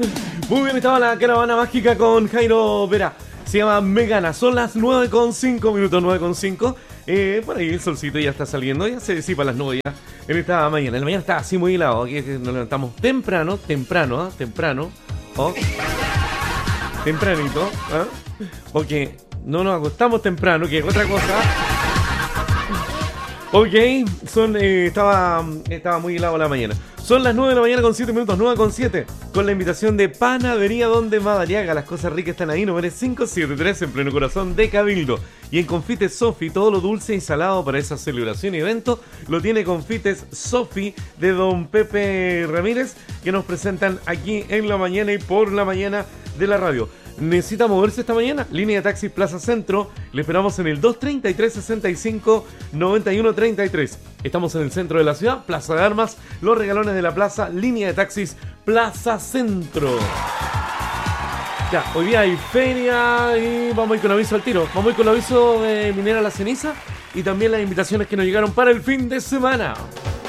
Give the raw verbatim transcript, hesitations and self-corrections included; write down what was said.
Muy bien, estaba la caravana mágica con Jairo Vera. Se llama Megana. Son las nueve con cinco minutos, nueve con cinco. Eh, por ahí el solcito ya está saliendo, ya se disipan las nubes ya en esta mañana. En la mañana está así muy helado. Aquí nos levantamos temprano, temprano, ¿eh? temprano. ¿Oh? Tempranito, ¿eh? Porque no nos acostamos temprano, que es otra cosa. Ok, son, eh, estaba, estaba muy helado la mañana. Son las nueve de la mañana con siete minutos, nueve con siete. Con la invitación de Panadería Donde Madariaga. Las cosas ricas están ahí, número cinco siete tres, en pleno corazón de Cabildo. Y en Confites Sofi, todo lo dulce y salado para esa celebración y evento lo tiene Confites Sofi de Don Pepe Ramírez, que nos presentan aquí en la mañana y por la mañana de la radio. ¿Necesita moverse esta mañana? Línea de taxis Plaza Centro. Le esperamos en el dos treinta y tres, sesenta y cinco, noventa y uno treinta y tres. Estamos en el centro de la ciudad, Plaza de Armas, Los Regalones de la Plaza, línea de taxis Plaza Centro. Ya, hoy día hay feria y vamos a ir con aviso al tiro. Vamos a ir con el aviso de Minera La Ceniza y también las invitaciones que nos llegaron para el fin de semana.